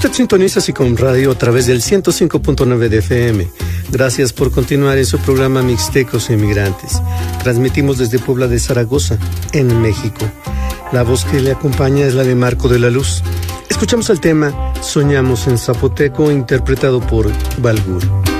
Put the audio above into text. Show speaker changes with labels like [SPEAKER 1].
[SPEAKER 1] Usted sintoniza Sicom Radio a través del 105.9 de FM. Gracias por continuar en su programa Mixtecos e Inmigrantes. Transmitimos desde Puebla de Zaragoza, en México. La voz que le acompaña es la de Marco de la Luz. Escuchamos el tema Soñamos en Zapoteco, interpretado por Balgur.